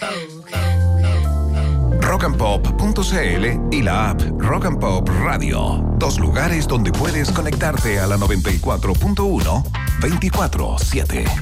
rockandpop.cl y la app Rock and Pop Radio. 2 lugares donde puedes conectarte a la 94.1 24/7.